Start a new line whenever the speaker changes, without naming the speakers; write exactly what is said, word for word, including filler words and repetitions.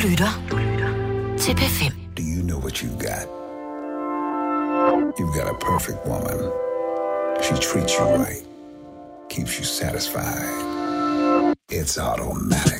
lytter til P fem.
Do you know what you've got? You've got a perfect woman. She treats you right. Keeps you satisfied. It's automatic.